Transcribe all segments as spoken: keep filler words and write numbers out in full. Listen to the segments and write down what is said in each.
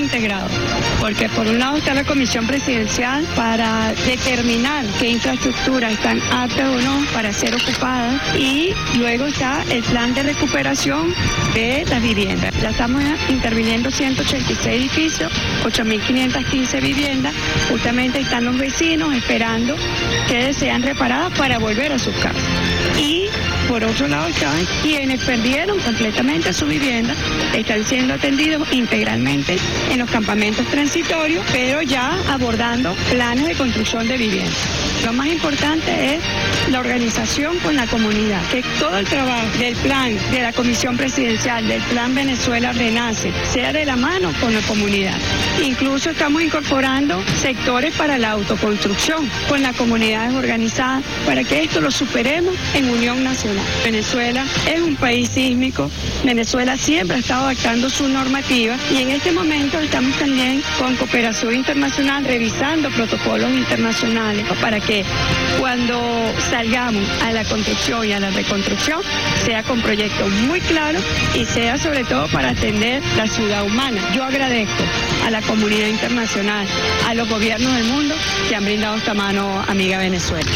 integrado, porque por un lado está la Comisión Presidencial para determinar qué infraestructuras están aptas o no para ser ocupadas, y luego está el plan de recuperación de las viviendas. Ya estamos interviniendo ciento ochenta y seis edificios, ocho mil quinientas quince viviendas. Justamente están los vecinos esperando que sean reparadas para volver a sus casas. Y por otro lado están quienes perdieron completamente su vivienda, están siendo atendidos integralmente en los campamentos transitorios, pero ya abordando planes de construcción de vivienda. Lo más importante es la organización con la comunidad, que todo el trabajo del plan de la Comisión Presidencial, del plan Venezuela Renace, sea de la mano con la comunidad. Incluso estamos incorporando sectores para la autoconstrucción con las comunidades organizadas para que esto lo superemos en unión nacional. Venezuela es un país sísmico, Venezuela siempre ha estado adaptando su normativa y en este momento estamos también con cooperación internacional revisando protocolos internacionales para que cuando salgamos a la construcción y a la reconstrucción sea con proyectos muy claros y sea sobre todo para atender la ciudad humana. Yo agradezco a la comunidad internacional, a los gobiernos del mundo que han brindado esta mano amiga a Venezuela.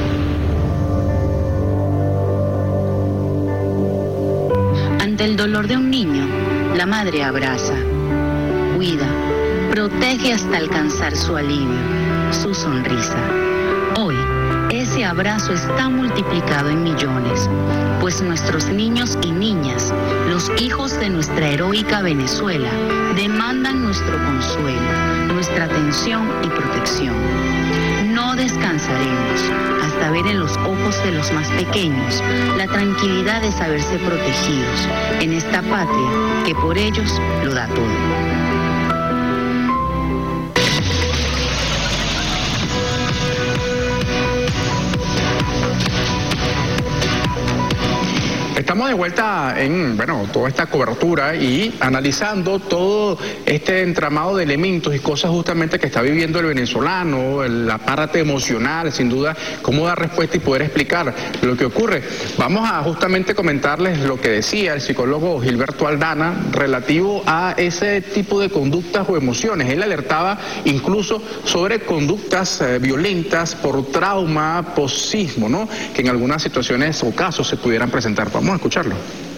Ante el dolor de un niño, la madre abraza, cuida, protege hasta alcanzar su alivio, su sonrisa. Hoy, ese abrazo está multiplicado en millones, pues nuestros niños y niñas, los hijos de nuestra heroica Venezuela, demandan nuestro consuelo, nuestra atención y protección. No descansaremos hasta ver en los ojos de los más pequeños la tranquilidad de saberse protegidos en esta patria que por ellos lo da todo. Estamos de vuelta en, bueno, toda esta cobertura y analizando todo este entramado de elementos y cosas justamente que está viviendo el venezolano, la parte emocional, sin duda, cómo dar respuesta y poder explicar lo que ocurre. Vamos a justamente comentarles lo que decía el psicólogo Gilberto Aldana relativo a ese tipo de conductas o emociones. Él alertaba incluso sobre conductas eh, violentas por trauma, post-sismo, ¿no? Que en algunas situaciones o casos se pudieran presentar. Vamos a escucharlo.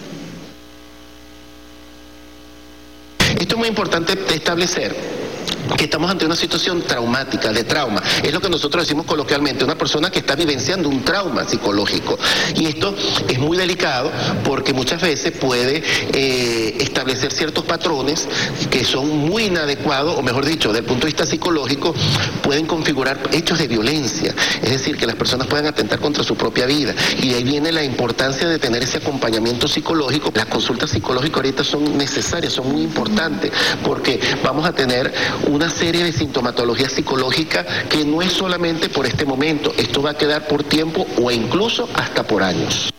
Esto es muy importante de establecer que estamos ante una situación traumática, de trauma. Es lo que nosotros decimos coloquialmente, una persona que está vivenciando un trauma psicológico. Y esto es muy delicado porque muchas veces puede eh, establecer ciertos patrones que son muy inadecuados, o mejor dicho, desde el punto de vista psicológico, pueden configurar hechos de violencia. Es decir, que las personas puedan atentar contra su propia vida. Y de ahí viene la importancia de tener ese acompañamiento psicológico. Las consultas psicológicas ahorita son necesarias, son muy importantes, porque vamos a tener un una serie de sintomatología psicológica que no es solamente por este momento, esto va a quedar por tiempo o incluso hasta por años.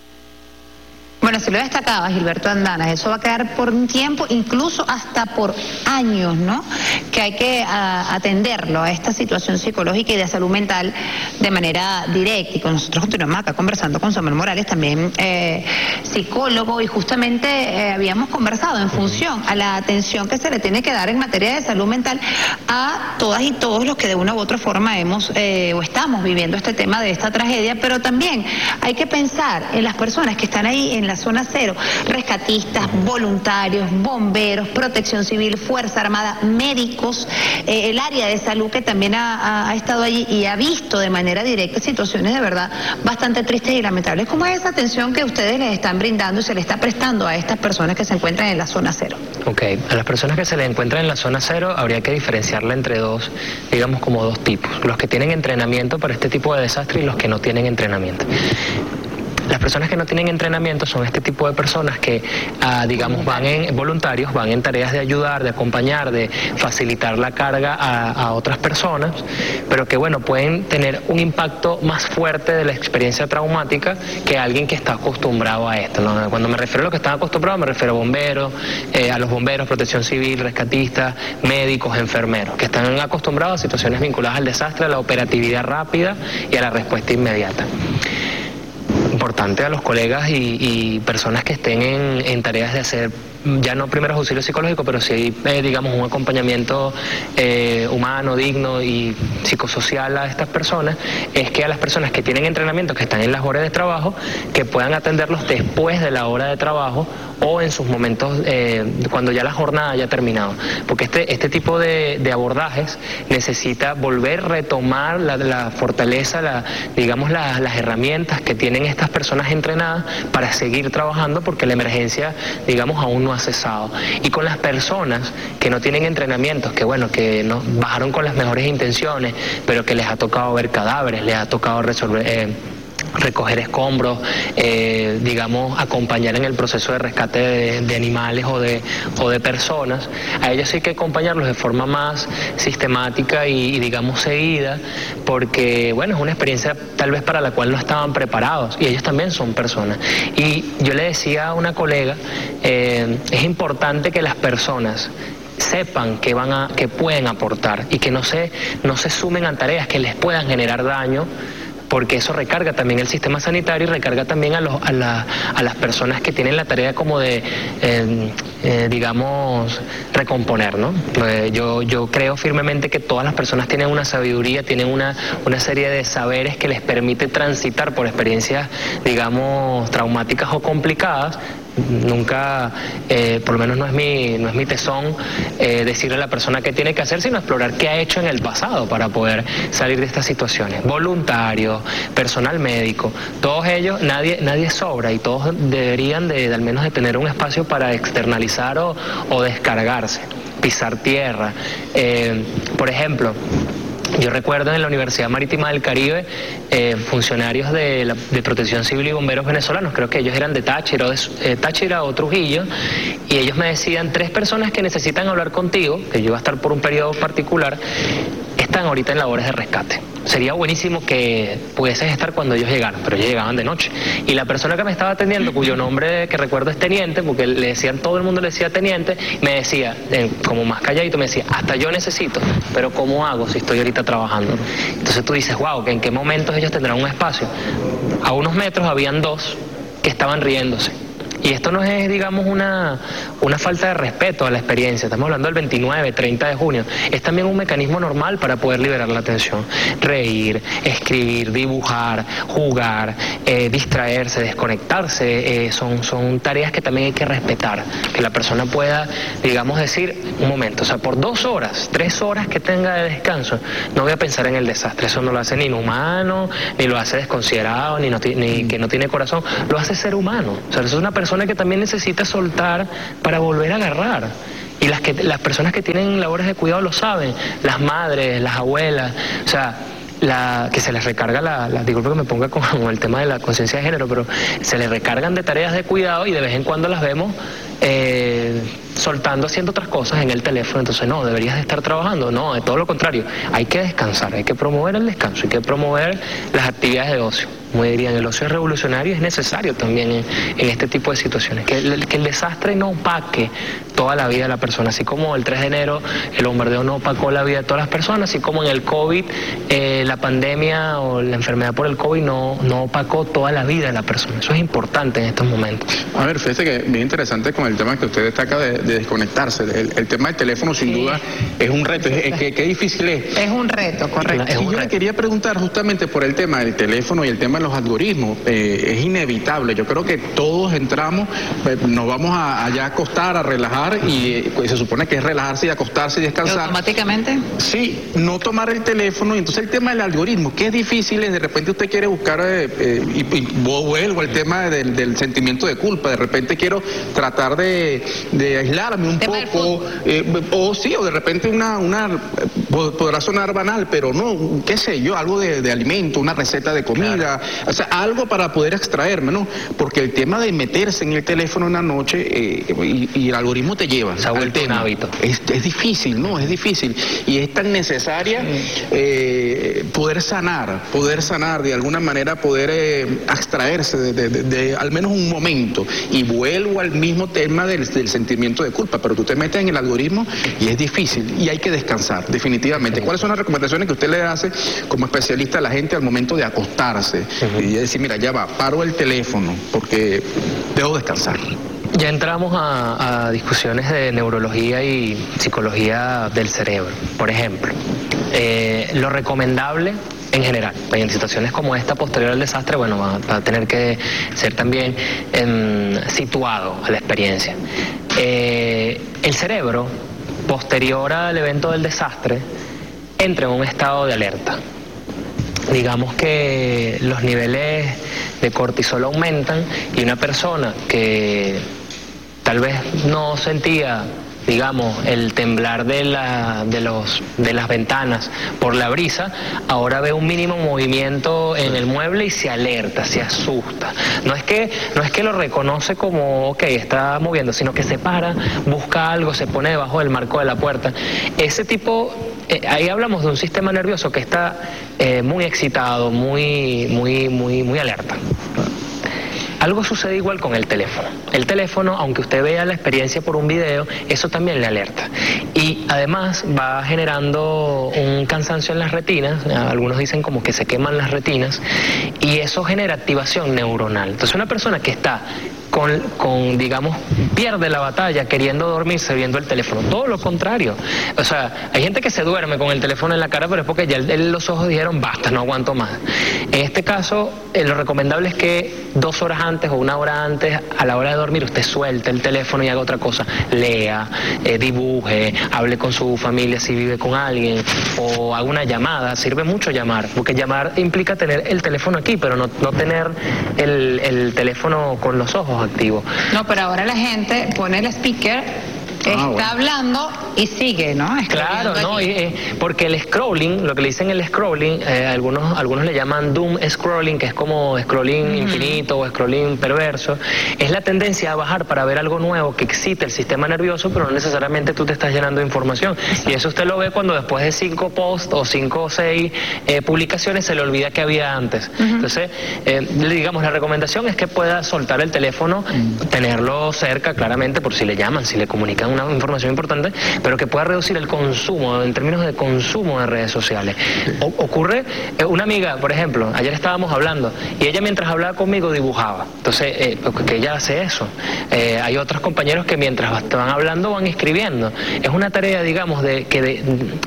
Bueno, se lo destacaba Gilberto Aldana, eso va a quedar por un tiempo, incluso hasta por años, ¿no? Que hay que a, atenderlo a esta situación psicológica y de salud mental de manera directa. Y con nosotros continuamos acá conversando con Samuel Morales, también eh, psicólogo, y justamente eh, habíamos conversado en función a la atención que se le tiene que dar en materia de salud mental a todas y todos los que de una u otra forma hemos eh, o estamos viviendo este tema de esta tragedia, pero también hay que pensar en las personas que están ahí en la zona cero, rescatistas, voluntarios, bomberos, protección civil, Fuerza Armada, médicos, eh, el área de salud que también ha, ha estado allí y ha visto de manera directa situaciones de verdad bastante tristes y lamentables. ¿Cómo es esa atención que ustedes les están brindando y se le está prestando a estas personas que se encuentran en la zona cero? Ok, a las personas que se le encuentran en la zona cero habría que diferenciarla entre dos, digamos como dos tipos, los que tienen entrenamiento para este tipo de desastre y los que no tienen entrenamiento. Las personas que no tienen entrenamiento son este tipo de personas que, ah, digamos, van en voluntarios, van en tareas de ayudar, de acompañar, de facilitar la carga a, a otras personas, pero que, bueno, pueden tener un impacto más fuerte de la experiencia traumática que alguien que está acostumbrado a esto, ¿no? Cuando me refiero a los que están acostumbrados, me refiero a bomberos, eh, a los bomberos, protección civil, rescatistas, médicos, enfermeros, que están acostumbrados a situaciones vinculadas al desastre, a la operatividad rápida y a la respuesta inmediata. Importante a los colegas y, y personas que estén en, en tareas de hacer ya no primeros auxilios psicológicos, pero sí, eh, digamos, un acompañamiento eh, humano, digno y psicosocial a estas personas, es que a las personas que tienen entrenamiento, que están en las horas de trabajo, que puedan atenderlos después de la hora de trabajo o en sus momentos eh, cuando ya la jornada haya terminado. Porque este, este tipo de, de abordajes necesita volver a retomar la, la fortaleza, la, digamos, la, las herramientas que tienen estas personas entrenadas para seguir trabajando, porque la emergencia, digamos, aún no ha cesado. Y con las personas que no tienen entrenamientos, que bueno, que no bajaron con las mejores intenciones, pero que les ha tocado ver cadáveres, les ha tocado resolver... Eh, recoger escombros, eh, digamos, acompañar en el proceso de rescate de, de animales o de, o de personas. A ellos sí hay que acompañarlos de forma más sistemática y, y, digamos, seguida, porque, bueno, es una experiencia tal vez para la cual no estaban preparados, y ellos también son personas. Y yo le decía a una colega, eh, es importante que las personas sepan que van a, que pueden aportar y que no se, no se sumen a tareas que les puedan generar daño, porque eso recarga también el sistema sanitario y recarga también a, los, a, la, a las personas que tienen la tarea como de, eh, eh, digamos, recomponer, ¿no? Pues yo, yo creo firmemente que todas las personas tienen una sabiduría, tienen una, una serie de saberes que les permite transitar por experiencias, digamos, traumáticas o complicadas. Nunca, eh, por lo menos no es mi, no es mi tesón eh, decirle a la persona qué tiene que hacer, sino explorar qué ha hecho en el pasado para poder salir de estas situaciones. Voluntarios, personal médico, todos ellos, nadie, nadie sobra, y todos deberían de, de al menos de tener un espacio para externalizar o, o descargarse, pisar tierra. Eh, por ejemplo, yo recuerdo en la Universidad Marítima del Caribe eh, funcionarios de, la, de Protección Civil y bomberos venezolanos, creo que ellos eran de Táchira, o de, eh, Táchira o Trujillo, y ellos me decían, tres personas que necesitan hablar contigo, que yo iba a estar por un periodo particular, están ahorita en labores de rescate. Sería buenísimo que pudieses estar cuando ellos llegaran, pero ellos llegaban de noche. Y la persona que me estaba atendiendo, cuyo nombre que recuerdo es Teniente, porque le decían, todo el mundo le decía Teniente, me decía, eh, como más calladito, me decía, hasta yo necesito, pero ¿cómo hago si estoy ahorita trabajando? Entonces tú dices, wow, ¿en qué momentos ellos tendrán un espacio? A unos metros habían dos que estaban riéndose. Y esto no es, digamos, una, una falta de respeto a la experiencia. Estamos hablando del veintinueve, treinta de junio. Es también un mecanismo normal para poder liberar la atención. Reír, escribir, dibujar, jugar, eh, distraerse, desconectarse, eh, son, son tareas que también hay que respetar. Que la persona pueda, digamos, decir, un momento, o sea, por dos horas, tres horas que tenga de descanso, no voy a pensar en el desastre. Eso no lo hace ni inhumano, ni lo hace desconsiderado, ni, no, ni que no tiene corazón. Lo hace ser humano. O sea, eso es una persona que también necesita soltar para volver a agarrar. Y las, que, las personas que tienen labores de cuidado lo saben, las madres, las abuelas, o sea, la, que se les recarga la, la disculpa que me ponga con el tema de la conciencia de género, pero se les recargan de tareas de cuidado y de vez en cuando las vemos eh, soltando, haciendo otras cosas en el teléfono. Entonces, no, deberías de estar trabajando. No, de todo lo contrario, hay que descansar, hay que promover el descanso, hay que promover las actividades de ocio. Como dirían, el ocio es revolucionario y es necesario también en, en este tipo de situaciones. Que el, que el desastre no opaque toda la vida de la persona. Así como el tres de enero el bombardeo no opacó la vida de todas las personas, así como en el COVID, eh, la pandemia o la enfermedad por el COVID no, no opacó toda la vida de la persona. Eso es importante en estos momentos. A ver, fíjate que bien interesante con el tema que usted destaca de, de desconectarse. El, el tema del teléfono, sin sí. duda, es un reto. Es, es que, ¿qué difícil es? Es un reto, correcto. Es un y yo reto. Le quería preguntar justamente por el tema del teléfono y el tema de los algoritmos. Eh, es inevitable. Yo creo que todos entramos, eh, nos vamos a, allá a acostar, a relajar, y eh, pues se supone que es relajarse y acostarse y descansar. ¿Automáticamente? Sí, no tomar el teléfono. Y entonces el tema del algoritmo, qué difícil es. De repente usted quiere buscar, eh, eh, y, y vuelvo al tema del, del sentimiento de culpa. De repente quiero tratar de, de aislarme un tema poco, eh, o sí, o de repente una, una, podrá sonar banal, pero no, qué sé yo, algo de, de alimento, una receta de comida, claro. O sea, algo para poder extraerme, ¿no? Porque el tema de meterse en el teléfono en la noche eh, y, y el algoritmo te lleva se ha vuelto al tema. Un hábito. Es, es difícil, ¿no? Es difícil. Y es tan necesaria eh, poder sanar, poder sanar, de alguna manera poder eh, extraerse de, de, de, de al menos un momento. Y vuelvo al mismo tema del, del sentimiento de culpa, pero tú te metes en el algoritmo y es difícil y hay que descansar, definitivamente. ¿Cuáles son las recomendaciones que usted le hace como especialista a la gente al momento de acostarse? Uh-huh. Y decir, mira, ya va, paro el teléfono porque debo descansar. Ya entramos a, a discusiones de neurología y psicología del cerebro. Por ejemplo, eh, lo recomendable en general, en situaciones como esta posterior al desastre, bueno, va, va a tener que ser también eh, situado a la experiencia. Eh, el cerebro, posterior al evento del desastre, entra en un estado de alerta. Digamos que los niveles de cortisol aumentan y una persona que tal vez no sentía, digamos, el temblar de, la, de, los, de las ventanas por la brisa, ahora ve un mínimo movimiento en el mueble y se alerta, se asusta. No es que, no es que lo reconoce como, ok, está moviendo, sino que se para, busca algo, se pone debajo del marco de la puerta. Ese tipo, eh, ahí hablamos de un sistema nervioso que está eh, muy excitado, muy, muy, muy, muy alerta. Algo sucede igual con el teléfono. El teléfono, aunque usted vea la experiencia por un video, eso también le alerta. Y además va generando un cansancio en las retinas, algunos dicen como que se queman las retinas, y eso genera activación neuronal. Entonces una persona que está con, con, digamos, pierde la batalla queriendo dormirse viendo el teléfono. Todo lo contrario. O sea, hay gente que se duerme con el teléfono en la cara, pero es porque ya el, el, los ojos dijeron, basta, no aguanto más. En este caso, eh, lo recomendable es que dos horas antes o una hora antes, a la hora de dormir, usted suelte el teléfono y haga otra cosa. Lea, eh, dibuje, hable con su familia si vive con alguien, o haga una llamada. Sirve mucho llamar, porque llamar implica tener el teléfono aquí, pero no, no tener el, el teléfono con los ojos activos. No, pero ahora la gente pone el speaker, está ah, bueno. hablando y sigue, ¿no? Claro, no, y, eh, porque el scrolling, lo que le dicen el scrolling, eh, algunos algunos le llaman doom scrolling, que es como scrolling mm. infinito o scrolling perverso, es la tendencia a bajar para ver algo nuevo que excite el sistema nervioso, pero no necesariamente tú te estás llenando de información. Exacto. Y eso usted lo ve cuando después de cinco posts o cinco o seis eh, publicaciones se le olvida que había antes. Uh-huh. Entonces, eh, digamos, la recomendación es que pueda soltar el teléfono, uh-huh. tenerlo cerca, claramente, por si le llaman, si le comunican una información importante, pero que pueda reducir el consumo, en términos de consumo de redes sociales. O, ocurre, eh, una amiga, por ejemplo, ayer estábamos hablando, y ella mientras hablaba conmigo dibujaba. Entonces, eh, que ella hace eso. Eh, hay otros compañeros que mientras van hablando van escribiendo. Es una tarea, digamos, de que de,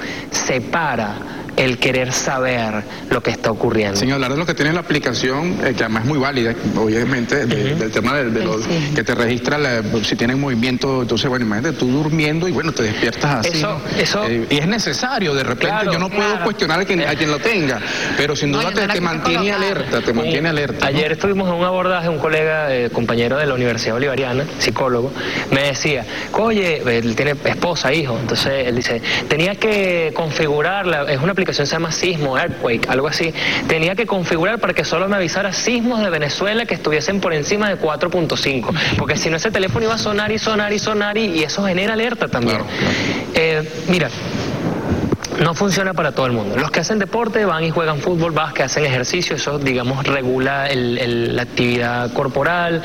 separa el querer saber lo que está ocurriendo. Sin hablar de lo que tiene la aplicación, eh, que además es muy válida, obviamente, de, uh-huh. del tema de, de los, sí. que te registra la, si tienen movimiento. Entonces, bueno, imagínate tú durmiendo y bueno, te despiertas así. Eso, eso, eh, y es necesario, de repente, claro, yo no puedo claro. cuestionar a quien, a quien lo tenga, pero sin duda no, te, te mantiene alerta, te mantiene un, alerta. Ayer ¿no? estuvimos en un abordaje, un colega, eh, compañero de la Universidad Bolivariana, psicólogo, me decía, oye, él tiene esposa, hijo, entonces él dice, tenía que configurarla, es una aplicación se llama Sismo, Earthquake, algo así. Tenía que configurar para que solo me avisara sismos de Venezuela que estuviesen por encima de cuatro punto cinco, porque si no ese teléfono iba a sonar y sonar y sonar y, y eso genera alerta también. Claro, claro. Eh, mira, no funciona para todo el mundo. Los que hacen deporte van y juegan fútbol, básquet, hacen ejercicio, eso, digamos, regula el, el, la actividad corporal,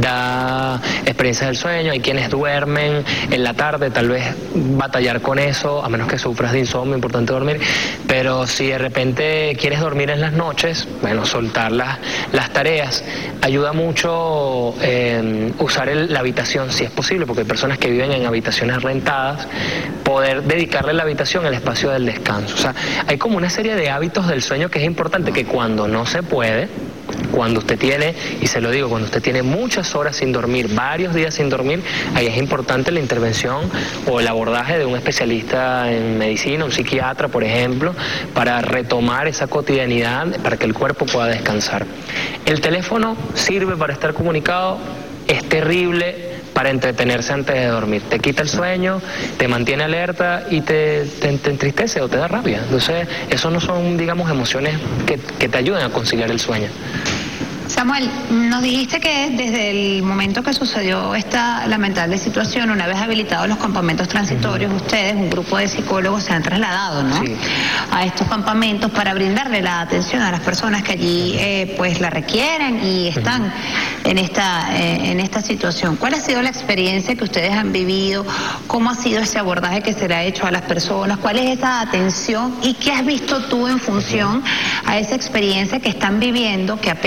da experiencias del sueño. Hay quienes duermen en la tarde, tal vez batallar con eso, a menos que sufras de insomnio, importante dormir. Pero si de repente quieres dormir en las noches, bueno, soltar las, las tareas. Ayuda mucho eh, usar el, la habitación, si es posible, porque hay personas que viven en habitaciones rentadas, poder dedicarle la habitación el espacio del descanso. O sea, hay como una serie de hábitos del sueño que es importante que cuando no se puede, cuando usted tiene, y se lo digo, cuando usted tiene muchas horas sin dormir, varios días sin dormir, ahí es importante la intervención o el abordaje de un especialista en medicina, un psiquiatra, por ejemplo, para retomar esa cotidianidad, para que el cuerpo pueda descansar. El teléfono sirve para estar comunicado, es terrible para entretenerse antes de dormir. Te quita el sueño, te mantiene alerta y te, te, te entristece o te da rabia. Entonces, eso no son, digamos, emociones que, que te ayuden a conciliar el sueño. Samuel, nos dijiste que desde el momento que sucedió esta lamentable situación, una vez habilitados los campamentos transitorios, uh-huh. ustedes, un grupo de psicólogos, se han trasladado, ¿no? Sí. A estos campamentos para brindarle la atención a las personas que allí eh, pues la requieren y están uh-huh. en esta eh, en esta situación. ¿Cuál ha sido la experiencia que ustedes han vivido? ¿Cómo ha sido ese abordaje que se le ha hecho a las personas? ¿Cuál es esa atención? ¿Y qué has visto tú en función a esa experiencia que están viviendo, que apenas, como tú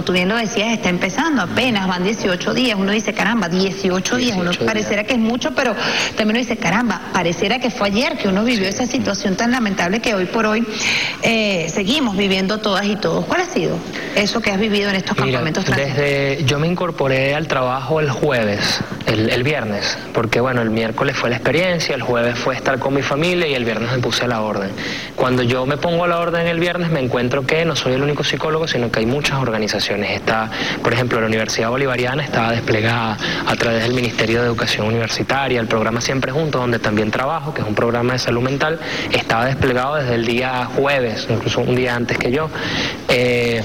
tú bien lo decías, está empezando apenas, van dieciocho días, uno dice, caramba, dieciocho días, uno pareciera que es mucho, pero también uno dice, caramba, pareciera que fue ayer que uno vivió esa situación tan lamentable que hoy por hoy eh, seguimos viviendo todas y todos. ¿Cuál ha sido eso que has vivido en estos Mira, campamentos transitorios? Desde yo me incorporé al trabajo el jueves, el, el viernes, porque bueno, el miércoles fue la experiencia, el jueves fue estar con mi familia y el viernes me puse a la orden. Cuando yo me pongo a la orden el viernes me encuentro que no soy el único psicólogo, sino que hay muchas organizaciones. Está, por ejemplo, la Universidad Bolivariana estaba desplegada a través del Ministerio de Educación Universitaria, el programa Siempre Juntos, donde también trabajo, que es un programa de salud mental, estaba desplegado desde el día jueves, incluso un día antes que yo. Eh,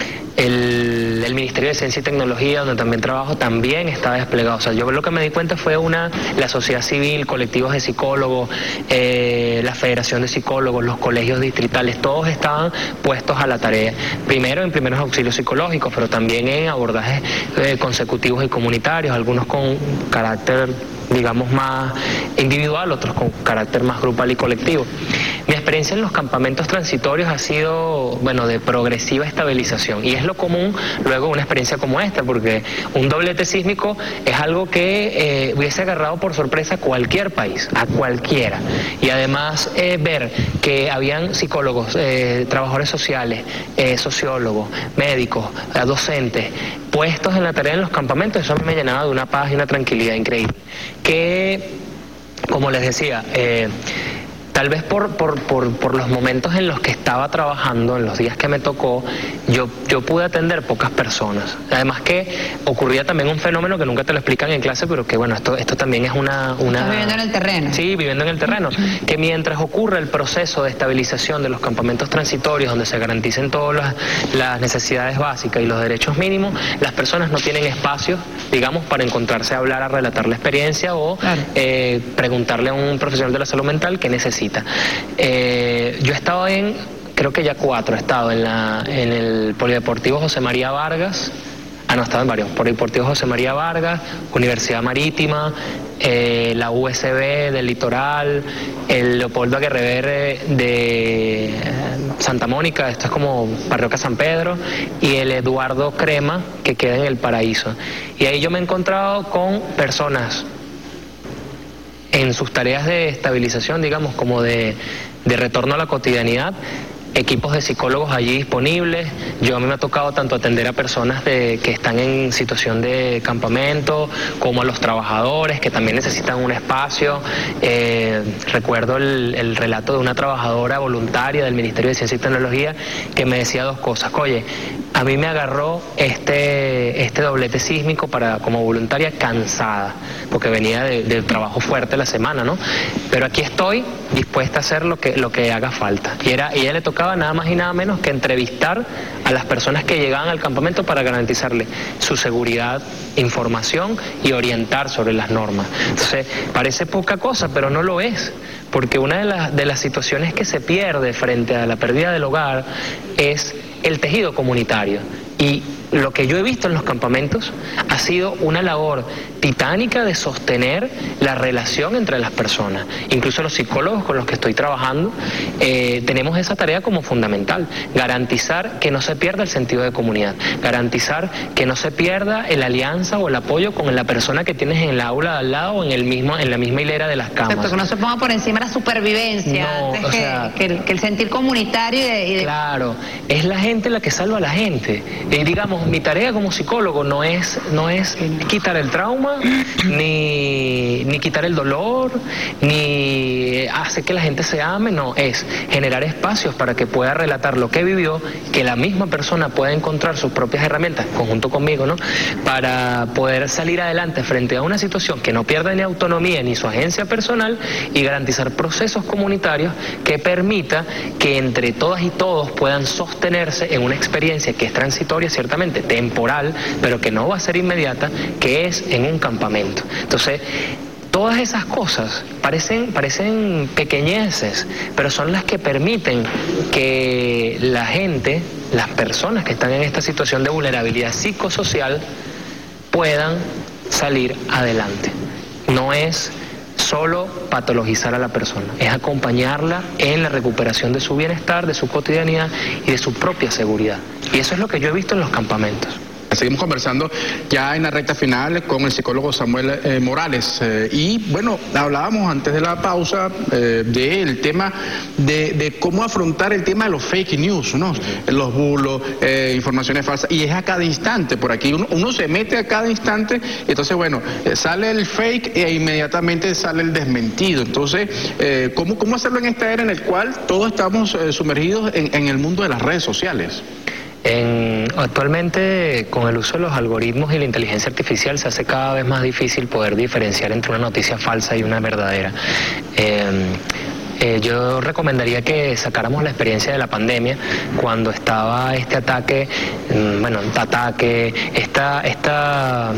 El, el Ministerio de Ciencia y Tecnología, donde también trabajo, también está desplegado. O sea, yo lo que me di cuenta fue una, la sociedad civil, colectivos de psicólogos, eh, la Federación de Psicólogos, los colegios distritales, todos estaban puestos a la tarea. Primero en primeros auxilios psicológicos, pero también en abordajes eh, consecutivos y comunitarios, algunos con carácter, digamos, más individual, otros con carácter más grupal y colectivo. Mi experiencia en los campamentos transitorios ha sido, bueno, de progresiva estabilización, y es lo común luego una experiencia como esta, porque un doblete sísmico es algo que eh, hubiese agarrado por sorpresa a cualquier país, a cualquiera, y además eh, ver que habían psicólogos, eh, trabajadores sociales, eh, sociólogos, médicos, eh, docentes, puestos en la tarea en los campamentos, eso a mí me llenaba de una paz y una tranquilidad increíble. Que, como les decía, eh, tal vez por, por, por, por los momentos en los que estaba trabajando, en los días que me tocó, yo, yo pude atender pocas personas. Además que ocurría también un fenómeno que nunca te lo explican en clase, pero que bueno, esto, esto también es una... una... Estás viviendo en el terreno. Sí, viviendo en el terreno. Que mientras ocurre el proceso de estabilización de los campamentos transitorios, donde se garanticen todas las, las necesidades básicas y los derechos mínimos, las personas no tienen espacios, digamos, para encontrarse a hablar, a relatar la experiencia o claro. eh, preguntarle a un profesional de la salud mental qué necesita. Eh, yo he estado en, creo que ya cuatro, he estado en, la, en el Polideportivo José María Vargas, ah no, he estado en varios, Polideportivo José María Vargas, Universidad Marítima, eh, la U S B del Litoral, el Leopoldo Aguerrever de Santa Mónica, esto es como Parroquia San Pedro, y el Eduardo Crema, que queda en El Paraíso. Y ahí yo me he encontrado con personas en sus tareas de estabilización, digamos, como de, de retorno a la cotidianidad, equipos de psicólogos allí disponibles. Yo a mí me ha tocado tanto atender a personas de, que están en situación de campamento, como a los trabajadores que también necesitan un espacio. Eh, recuerdo el, el relato de una trabajadora voluntaria del Ministerio de Ciencia y Tecnología que me decía dos cosas. Oye, a mí me agarró este, este doblete sísmico para, como voluntaria cansada, porque venía de, de trabajo fuerte la semana, ¿no? Pero aquí estoy dispuesta a hacer lo que, lo que haga falta. Y, era, y ella le tocaba nada más y nada menos que entrevistar a las personas que llegaban al campamento para garantizarle su seguridad, información y orientar sobre las normas. Entonces, parece poca cosa, pero no lo es, porque una de las, de las situaciones que se pierde frente a la pérdida del hogar es el tejido comunitario. Y lo que yo he visto en los campamentos ha sido una labor titánica de sostener la relación entre las personas. Incluso los psicólogos con los que estoy trabajando eh, tenemos esa tarea como fundamental: garantizar que no se pierda el sentido de comunidad, garantizar que no se pierda la alianza o el apoyo con la persona que tienes en el aula de al lado o en, el mismo, en la misma hilera de las camas. Exacto, que no se ponga por encima la supervivencia, no, antes o que, sea, que, el, que el sentir comunitario y de, y de... Claro, es la gente la que salva a la gente. Y digamos, mi tarea como psicólogo no es, no es quitar el trauma, ni, ni quitar el dolor, ni hacer que la gente se ame, no, es generar espacios para que pueda relatar lo que vivió, que la misma persona pueda encontrar sus propias herramientas, conjunto conmigo, ¿no?, para poder salir adelante frente a una situación que no pierda ni autonomía ni su agencia personal, y garantizar procesos comunitarios que permita que entre todas y todos puedan sostenerse en una experiencia que es transitoria, ciertamente temporal, pero que no va a ser inmediata, que es en un campamento. Entonces, todas esas cosas parecen, parecen pequeñeces, pero son las que permiten que la gente, las personas que están en esta situación de vulnerabilidad psicosocial, puedan salir adelante. No es solo patologizar a la persona, es acompañarla en la recuperación de su bienestar, de su cotidianidad y de su propia seguridad. Y eso es lo que yo he visto en los campamentos. Seguimos conversando ya en la recta final con el psicólogo Samuel eh, Morales. Eh, y bueno, hablábamos antes de la pausa eh, del tema de, de cómo afrontar el tema de los fake news, ¿no? Los bulos, eh, informaciones falsas. Y es a cada instante. Por aquí uno, uno se mete a cada instante. Entonces, bueno, eh, sale el fake e inmediatamente sale el desmentido. Entonces, eh, ¿cómo, ¿cómo hacerlo en esta era en la cual todos estamos eh, sumergidos en, en el mundo de las redes sociales? En, actualmente, con el uso de los algoritmos y la inteligencia artificial, se hace cada vez más difícil poder diferenciar entre una noticia falsa y una verdadera. Eh, eh, yo recomendaría que sacáramos la experiencia de la pandemia, cuando estaba este ataque, bueno, ataque, esta... esta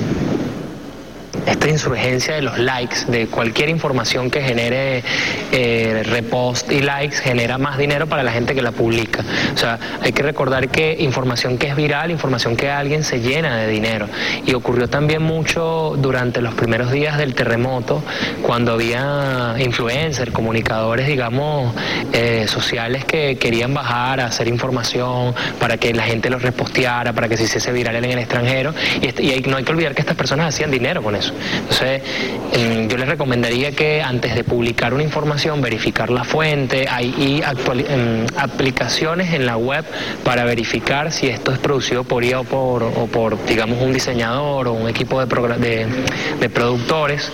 esta insurgencia de los likes, de cualquier información que genere eh, repost y likes, genera más dinero para la gente que la publica. O sea, hay que recordar que información que es viral, información que alguien se llena de dinero. Y ocurrió también mucho durante los primeros días del terremoto, cuando había influencers, comunicadores, digamos, eh, sociales que querían bajar a hacer información para que la gente los reposteara, para que se hiciese viral en el extranjero. Y, este, y hay, no hay que olvidar que estas personas hacían dinero con eso. Entonces, eh, yo les recomendaría que antes de publicar una información, verificar la fuente. Hay actual, eh, aplicaciones en la web para verificar si esto es producido por I A o por, o por digamos, un diseñador o un equipo de, de, de productores.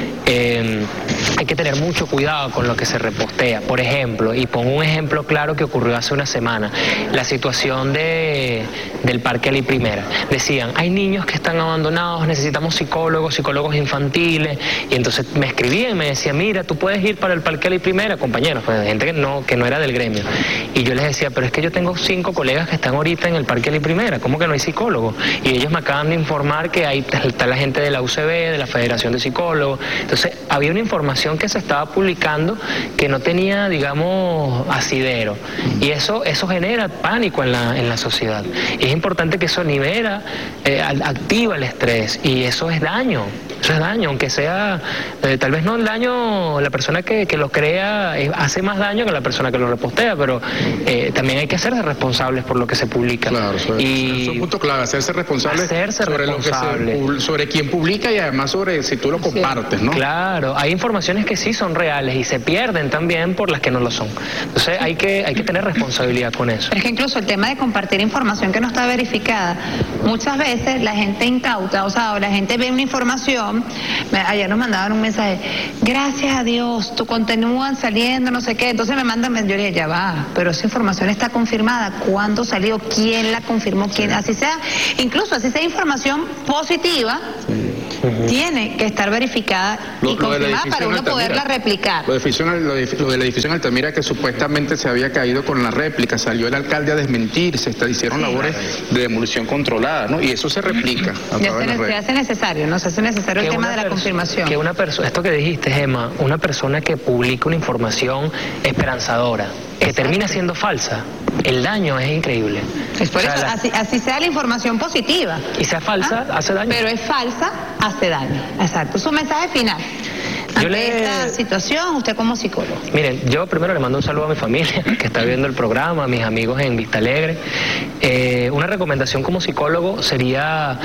Eh, hay que tener mucho cuidado con lo que se repostea. Por ejemplo, y pongo un ejemplo claro que ocurrió hace una semana, la situación de, del Parque Ali Primera. Decían, hay niños que están abandonados, necesitamos psicólogos, psicólogos infantiles, y entonces me escribían y me decían, mira, tú puedes ir para el Parque Ali Primera, compañeros, pues, gente que no, que no era del gremio. Y yo les decía, pero es que yo tengo cinco colegas que están ahorita en el Parque Ali Primera, ¿cómo que no hay psicólogos? Y ellos me acaban de informar que ahí está la gente de la U C B, de la Federación de Psicólogos. Entonces, había una información que se estaba publicando que no tenía, digamos, asidero. Y eso, eso genera pánico en la, en la sociedad. Y es importante que eso libera, eh, activa el estrés, y eso es daño. Eso es daño, aunque sea, eh, tal vez no el daño, la persona que, que lo crea eh, hace más daño que la persona que lo repostea, pero eh, también hay que hacerse responsables por lo que se publica. Claro, sobre, y es un punto clave, hacerse responsable hacerse sobre, responsable. Lo que se, sobre quién publica y además sobre si tú lo compartes, ¿no? Claro, hay informaciones que sí son reales y se pierden también por las que no lo son. Entonces hay que, hay que tener responsabilidad con eso. Pero es que incluso el tema de compartir información que no está verificada, muchas veces la gente incauta, o sea, la gente ve una información. Ayer nos mandaban un mensaje, gracias a Dios, tú continúan saliendo, no sé qué. Entonces me mandan, yo le dije, ya va, pero esa información está confirmada, ¿cuándo salió? ¿Quién la confirmó? ¿Quién? Así sea, incluso así sea información positiva, uh-huh. tiene que estar verificada lo, y confirmada para uno poderla replicar. Lo de, edificio, lo, de, lo de la edificio en Altamira, que supuestamente se había caído con la réplica, salió el alcalde a desmentir, se está, hicieron sí, labores claro. de demolición controlada, ¿no? Y eso se replica. A ya se, se hace necesario, ¿no? Se hace necesario el tema de la confirmación. Que una persona, esto que dijiste, Gemma, una persona que publica una información esperanzadora, que Exacto. termina siendo falsa, el daño es increíble. Es por o sea, eso, la... así, así sea la información positiva. Y sea falsa, ah, hace daño. Pero es falsa, hace daño. Exacto. Su mensaje final. Yo Ante le... esta situación, usted como psicólogo. Miren, yo primero le mando un saludo a mi familia que está viendo el programa, a mis amigos en Vista Alegre. Eh, una recomendación como psicólogo sería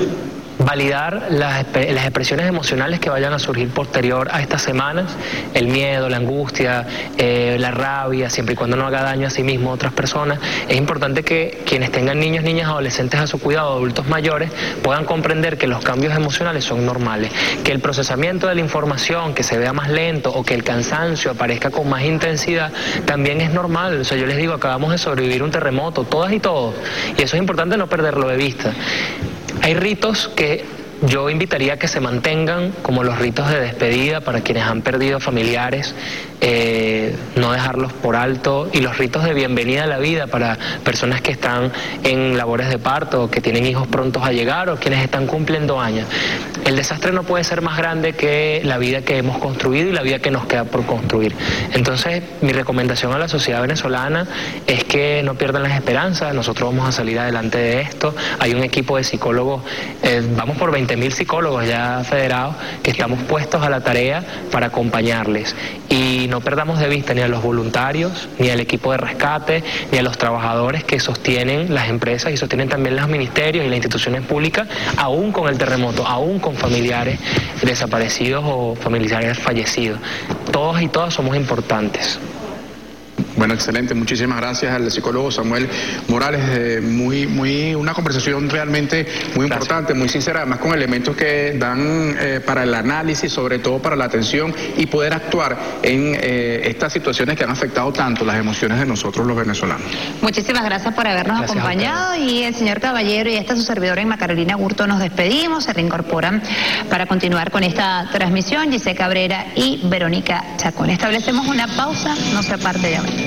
validar las, las expresiones emocionales que vayan a surgir posterior a estas semanas, el miedo, la angustia, eh, la rabia, siempre y cuando no haga daño a sí mismo a otras personas. Es importante que quienes tengan niños, niñas, adolescentes a su cuidado, adultos mayores, puedan comprender que los cambios emocionales son normales, que el procesamiento de la información, que se vea más lento o que el cansancio aparezca con más intensidad, también es normal. O sea, yo les digo, acabamos de sobrevivir un terremoto, todas y todos, y eso es importante no perderlo de vista. Hay ritos que yo invitaría a que se mantengan, como los ritos de despedida para quienes han perdido familiares, eh, no dejarlos por alto, y los ritos de bienvenida a la vida para personas que están en labores de parto, que tienen hijos prontos a llegar o quienes están cumpliendo años. El desastre no puede ser más grande que la vida que hemos construido y la vida que nos queda por construir. Entonces, mi recomendación a la sociedad venezolana es que no pierdan las esperanzas. Nosotros vamos a salir adelante de esto. Hay un equipo de psicólogos, eh, vamos por veinte mil psicólogos ya federados, que estamos puestos a la tarea para acompañarles. Y no perdamos de vista ni a los voluntarios, ni al equipo de rescate, ni a los trabajadores que sostienen las empresas y sostienen también los ministerios y las instituciones públicas, aún con el terremoto, aún con familiares desaparecidos o familiares fallecidos. Todos y todas somos importantes. Bueno, excelente. Muchísimas gracias al psicólogo Samuel Morales. Eh, muy, muy, una conversación realmente muy Gracias. importante, muy sincera, además con elementos que dan eh, para el análisis, sobre todo para la atención y poder actuar en eh, estas situaciones que han afectado tanto las emociones de nosotros los venezolanos. Muchísimas gracias por habernos Gracias acompañado y el señor Caballero y esta su servidora Inma Carolina Gurto nos despedimos, se reincorporan para continuar con esta transmisión Giselle Cabrera y Verónica Chacón. Establecemos una pausa, no se aparte de ahora.